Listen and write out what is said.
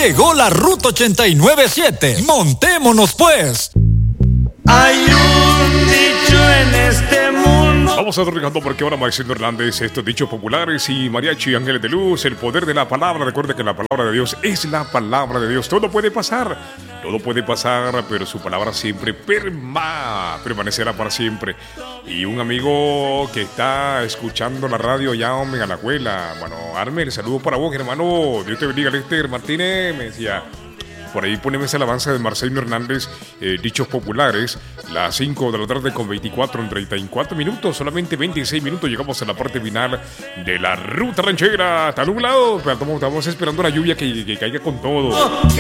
Llegó la Ruta 897. Montémonos pues. Hay un dicho en este mundo. Vamos a estar regando porque ahora Maxino Hernández, estos dichos populares y Mariachi Ángeles de Luz, el poder de la palabra. Recuerde que la palabra de Dios es la palabra de Dios. Todo puede pasar, pero su palabra siempre permanecerá para siempre. Y un amigo que está escuchando la radio ya, hombre, a la escuela. Bueno, Armel, saludos para vos, hermano. Dios te bendiga, Lester Martínez. Me decía... Por ahí poneme ese alabanza de Marcelino Hernández, dichos populares, las 5 de la tarde con 24 en 34 minutos, solamente 26 minutos, llegamos a la parte final de la Ruta Ranchera. Está nublado, pero estamos esperando la lluvia que caiga con todo.